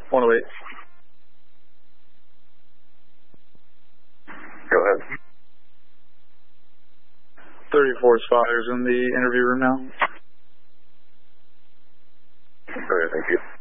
108. Go ahead. 34 spotters in the interview room now. Okay, thank you.